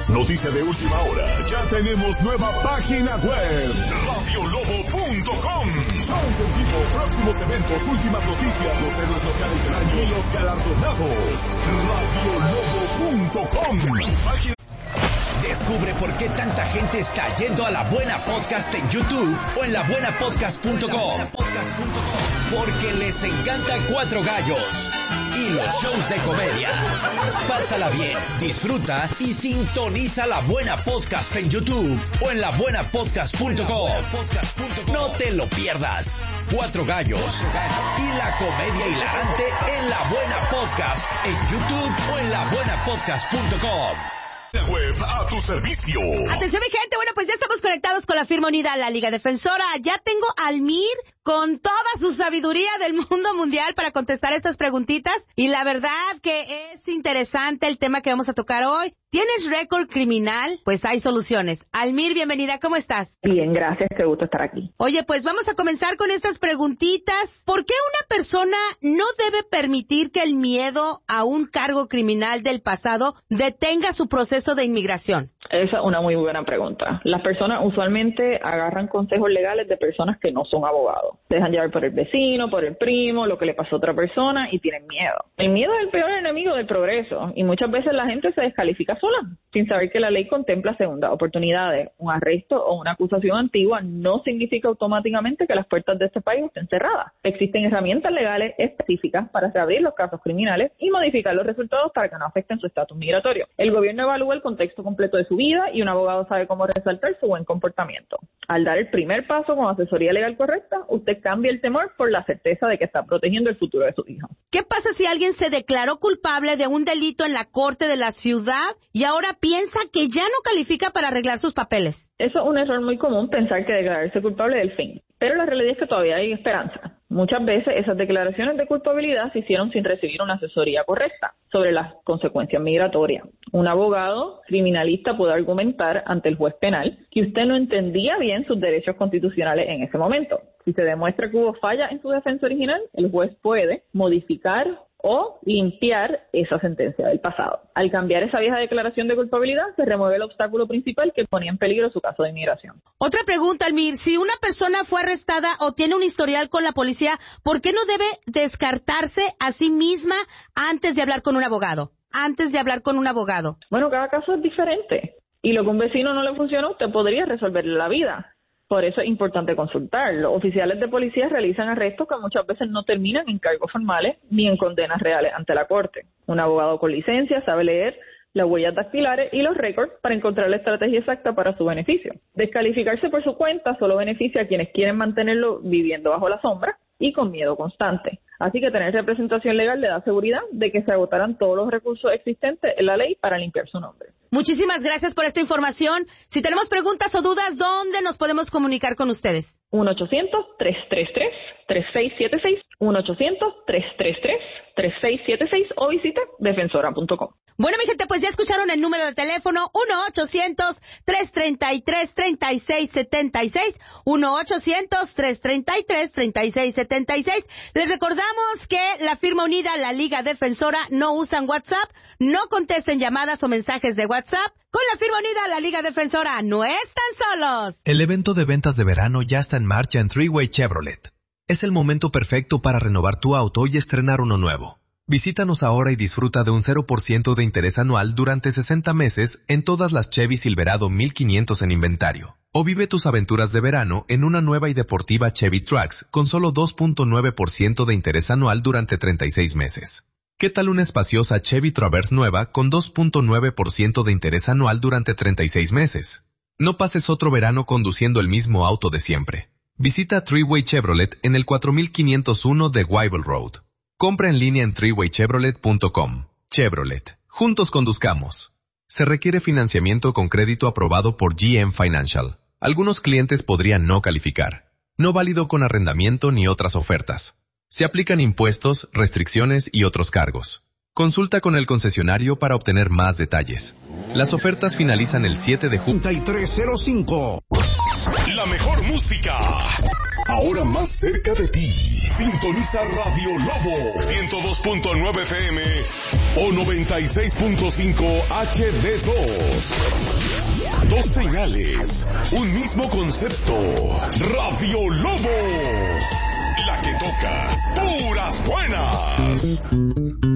Noticia de última hora. Ya tenemos nueva página web. Radiolobo.com. Shows en vivo, próximos eventos, últimas noticias, los héroes locales del año y los galardonados. Radiolobo.com. Descubre por qué tanta gente está yendo a La Buena Podcast en YouTube o en labuenapodcast.com. Porque les encanta Cuatro Gallos y los shows de comedia. Pásala bien, disfruta y sintoniza La Buena Podcast en YouTube o en labuenapodcast.com. No te lo pierdas. Cuatro Gallos y la comedia hilarante en La Buena Podcast en YouTube o en labuenapodcast.com. Web a tu servicio. Atención mi gente, bueno pues ya estamos conectados con la firma unida, la Liga Defensora. Ya tengo a Almir con toda su sabiduría del mundo mundial para contestar estas preguntitas. Y la verdad que es interesante el tema que vamos a tocar hoy. ¿Tienes récord criminal? Pues hay soluciones. Almir, bienvenida, ¿cómo estás? Bien, gracias, qué gusto estar aquí. Oye, pues vamos a comenzar con estas preguntitas. ¿Por qué una persona no debe permitir que el miedo a un cargo criminal del pasado detenga su proceso de inmigración? Esa es una muy buena pregunta. Las personas usualmente agarran consejos legales de personas que no son abogados. Se dejan llevar por el vecino, por el primo, lo que le pasó a otra persona y tienen miedo. El miedo es el peor enemigo del progreso y muchas veces la gente se descalifica sola, sin saber que la ley contempla segundas oportunidades. Un arresto o una acusación antigua no significa automáticamente que las puertas de este país estén cerradas. Existen herramientas legales específicas para reabrir los casos criminales y modificar los resultados para que no afecten su estatus migratorio. El gobierno evalúa el contexto completo de su vida y un abogado sabe cómo resaltar su buen comportamiento. Al dar el primer paso con asesoría legal correcta, usted cambia el temor por la certeza de que está protegiendo el futuro de su hijo. ¿Qué pasa si alguien se declaró culpable de un delito en la corte de la ciudad y ahora piensa que ya no califica para arreglar sus papeles? Eso es un error muy común, pensar que declararse culpable es el fin. Pero la realidad es que todavía hay esperanza. Muchas veces esas declaraciones de culpabilidad se hicieron sin recibir una asesoría correcta sobre las consecuencias migratorias. Un abogado criminalista puede argumentar ante el juez penal que usted no entendía bien sus derechos constitucionales en ese momento. Si se demuestra que hubo falla en su defensa original, el juez puede modificar o limpiar esa sentencia del pasado. Al cambiar esa vieja declaración de culpabilidad, se remueve el obstáculo principal que ponía en peligro su caso de inmigración. Otra pregunta, Almir. Si una persona fue arrestada o tiene un historial con la policía, ¿por qué no debe descartarse a sí misma antes de hablar con un abogado? Bueno, cada caso es diferente. Y lo que a un vecino no le funcionó, usted podría resolverle la vida. Por eso es importante consultar. Los oficiales de policía realizan arrestos que muchas veces no terminan en cargos formales ni en condenas reales ante la corte. Un abogado con licencia sabe leer las huellas dactilares y los récords para encontrar la estrategia exacta para su beneficio. Descalificarse por su cuenta solo beneficia a quienes quieren mantenerlo viviendo bajo la sombra y con miedo constante. Así que tener representación legal le da seguridad de que se agotarán todos los recursos existentes en la ley para limpiar su nombre. Muchísimas gracias por esta información. Si tenemos preguntas o dudas, ¿dónde nos podemos comunicar con ustedes? 1-800-333-3676, 1-800-333-3676 o visite defensora.com. Bueno, mi gente, pues ya escucharon el número de teléfono, 1-800-333-3676, 1-800-333-3676. Les recordamos que la firma unida, la Liga Defensora, no usan WhatsApp, no contesten llamadas o mensajes de WhatsApp. Con la firma unida, la Liga Defensora, no están solos. El evento de ventas de verano ya está en marcha en Three-Way Chevrolet. Es el momento perfecto para renovar tu auto y estrenar uno nuevo. Visítanos ahora y disfruta de un 0% de interés anual durante 60 meses en todas las Chevy Silverado 1500 en inventario. O vive tus aventuras de verano en una nueva y deportiva Chevy Trax con solo 2.9% de interés anual durante 36 meses. ¿Qué tal una espaciosa Chevy Traverse nueva con 2.9% de interés anual durante 36 meses? No pases otro verano conduciendo el mismo auto de siempre. Visita Three-Way Chevrolet en el 4501 de Wyville Road. Compra en línea en threewaychevrolet.com. Chevrolet. Juntos conduzcamos. Se requiere financiamiento con crédito aprobado por GM Financial. Algunos clientes podrían no calificar. No válido con arrendamiento ni otras ofertas. Se aplican impuestos, restricciones y otros cargos. Consulta con el concesionario para obtener más detalles. Las ofertas finalizan el 7 de junio. 3305. La mejor música. Ahora más cerca de ti. Sintoniza Radio Lobo 102.9 FM o 96.5 HD2. Dos señales, un mismo concepto. Radio Lobo. La que toca puras buenas.